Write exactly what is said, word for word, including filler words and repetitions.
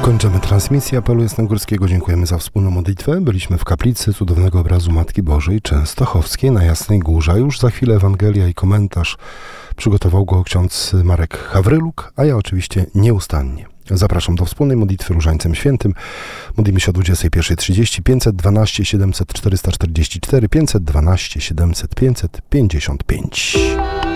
Kończymy transmisję apelu jasnogórskiego. Dziękujemy za wspólną modlitwę. Byliśmy w kaplicy cudownego obrazu Matki Bożej Częstochowskiej na Jasnej Górze. Już za chwilę Ewangelia i komentarz. Przygotował go ksiądz Marek Hawryluk, a ja oczywiście nieustannie zapraszam do wspólnej modlitwy Różańcem Świętym. Modlimy się o dwudziestej pierwszej trzydzieści, pięćset dwanaście siedemset czterysta czterdzieści cztery, pięćset dwanaście siedemset pięćset pięćdziesiąt pięć.